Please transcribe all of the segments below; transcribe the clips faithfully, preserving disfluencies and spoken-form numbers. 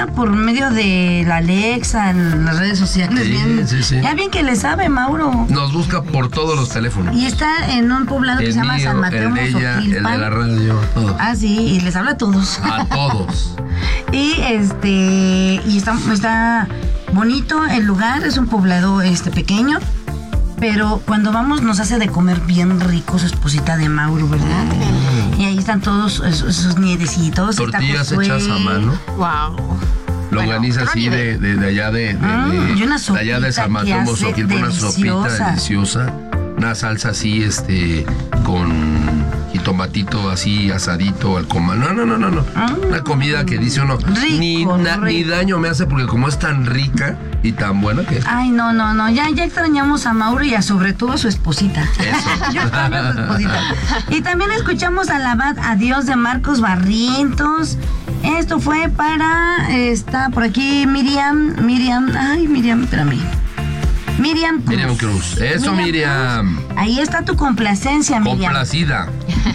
ya por medio de la Alexa, en las redes sociales. Sí, bien, sí, sí. Ya bien que le sabe, Mauro. Nos busca por todos los teléfonos. Y está en un poblado el que se llama mío, San Mateo, el de ella, el de la radio, todo. Ah, sí, y les habla a todos. A todos. Y este, y está, está bonito el lugar, es un poblado este pequeño. Pero cuando vamos nos hace de comer bien rico su esposita de Mauro, ¿verdad? Mm. Y ahí están todos esos, esos nietecitos. Tortillas hechas a mano. Wow. Lo bueno, organiza así de, de, de allá de, de, mm, de, y una de allá de San Mateo Mozoquil, con una sopita deliciosa. Una salsa así, este, con jitomatito así asadito al comal. No, no, no, no, no. Mm. Una comida que dice uno, rico, ni, na, rico. ni daño me hace porque como es tan rica y tan buena que... Ay, no, no, no. Ya, ya extrañamos a Mauro y a sobre todo a su esposita. Eso. Yo extraño a su esposita. Y también escuchamos Alabad a Dios de Marcos Barrientos. Esto fue para, está por aquí Miriam, Miriam, ay, Miriam, espérame. Miriam Cruz. Miriam Cruz. Eso, Miriam. Miriam. Ahí está tu complacencia, Miriam. Complacida.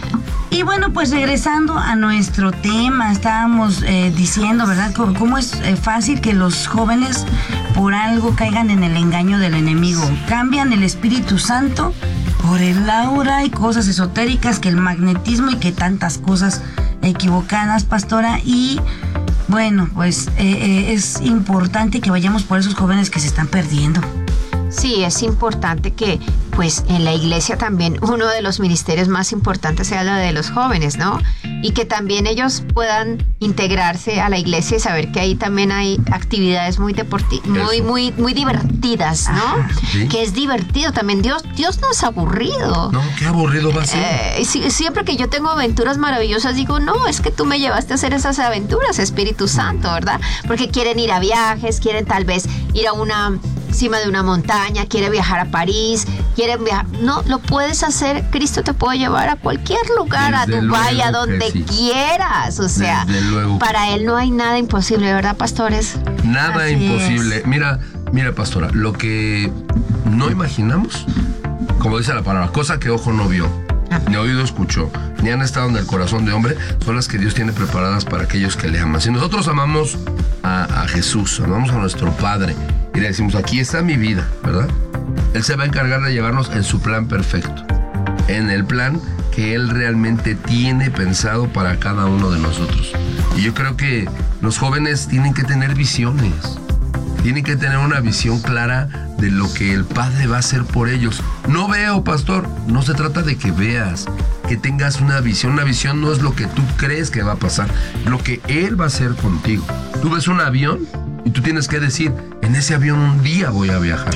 Y bueno, pues regresando a nuestro tema, estábamos eh, diciendo, ¿verdad? Cómo, cómo es eh, fácil que los jóvenes por algo caigan en el engaño del enemigo. Cambian el Espíritu Santo por el aura y cosas esotéricas, que el magnetismo y que tantas cosas equivocadas, pastora. Y bueno, pues eh, eh, es importante que vayamos por esos jóvenes que se están perdiendo. Sí, es importante que pues en la iglesia también uno de los ministerios más importantes sea la de los jóvenes, ¿no? Y que también ellos puedan integrarse a la iglesia y saber que ahí también hay actividades muy deporti- muy, muy, muy divertidas, ¿no? Ajá, ¿sí? Que es divertido también. Dios, Dios no es aburrido. No, qué aburrido va a ser. Eh, si, siempre que yo tengo aventuras maravillosas digo, no, es que tú me llevaste a hacer esas aventuras, Espíritu Santo, ¿verdad? Porque quieren ir a viajes, quieren tal vez ir a una cima de una montaña, quieren viajar a París, quieren viajar. No, lo puedes hacer. Cristo te puede llevar a cualquier lugar, Desde a Dubái, luego, a donde sí. quieras. O sea, para Él no hay nada imposible, ¿verdad, pastores? Nada Así imposible. Es. Mira, mira, pastora, lo que no imaginamos, como dice la palabra, cosa que ojo no vio, ni oído escuchó, ni han estado en el corazón de hombre, son las que Dios tiene preparadas para aquellos que le aman. Si nosotros amamos a, a Jesús, amamos a nuestro Padre, y le decimos, aquí está mi vida, ¿verdad? Él se va a encargar de llevarnos en su plan perfecto, en el plan que Él realmente tiene pensado para cada uno de nosotros. Y yo creo que los jóvenes tienen que tener visiones, tienen que tener una visión clara de lo que el Padre va a hacer por ellos. No veo, pastor, no se trata de que veas, que tengas una visión. Una visión no es lo que tú crees que va a pasar, lo que Él va a hacer contigo. Tú ves un avión y tú tienes que decir, en ese avión un día voy a viajar,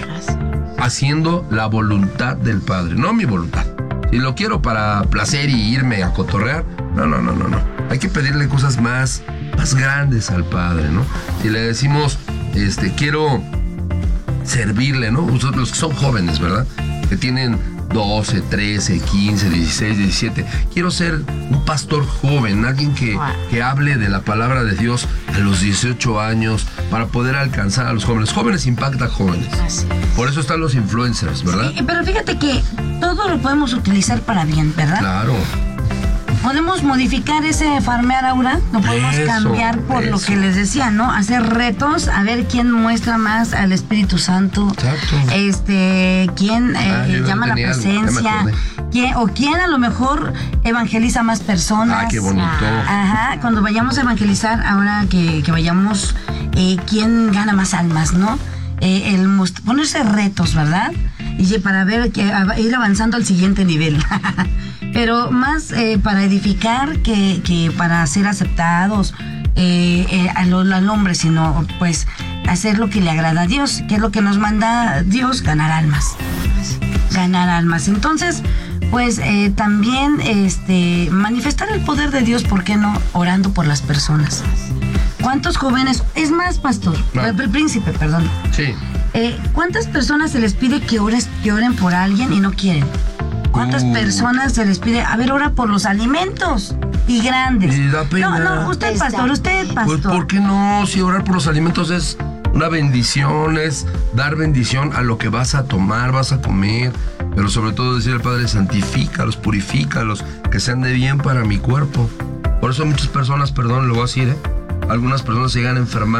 haciendo la voluntad del Padre, no mi voluntad. Si lo quiero para placer y irme a cotorrear, no, no, no, no, no. Hay que pedirle cosas más, más grandes al Padre, ¿no? Si le decimos, este, quiero servirle, ¿no? Los que son jóvenes, ¿verdad? Que tienen doce, trece, quince, dieciséis, diecisiete. Quiero ser un pastor joven, alguien que, que hable de la palabra de Dios a los dieciocho años para poder alcanzar a los jóvenes. Jóvenes impacta jóvenes. Por eso están los influencers, ¿verdad? Sí, pero fíjate que todo lo podemos utilizar para bien, ¿verdad? Claro. Podemos modificar ese farmear aura, lo podemos eso, cambiar por eso. lo que les decía, ¿no? Hacer retos, a ver quién muestra más al Espíritu Santo. Exacto. Este, quién eh, ah, llama la presencia, quién, o quién a lo mejor evangeliza más personas. Ah, qué bonito. Ajá, cuando vayamos a evangelizar, ahora que, que vayamos, eh, quién gana más almas, ¿no? Eh, el most- ponerse retos, ¿verdad? Y para ver, que ir avanzando al siguiente nivel. Pero más eh, para edificar que, que para ser aceptados eh, eh, al, al hombre, sino pues hacer lo que le agrada a Dios, que es lo que nos manda Dios, ganar almas. Ganar almas. Entonces, pues eh, también este, manifestar el poder de Dios, ¿por qué no? Orando por las personas. ¿Cuántos jóvenes? Es más, pastor, no. el, el príncipe, perdón. Sí. Eh, ¿Cuántas personas se les pide que, ores, que oren por alguien y no quieren? ¿Cuántas uh. personas se les pide, a ver, ora por los alimentos y grandes? Y da pena. No, no, usted pastor, usted pastor. Pues, ¿por qué no? Si orar por los alimentos es una bendición, es dar bendición a lo que vas a tomar, vas a comer, pero sobre todo decir al Padre, santifícalos, purifícalos, que sean de bien para mi cuerpo. Por eso muchas personas, perdón, lo voy a decir, ¿eh? Algunas personas se llegan a enfermar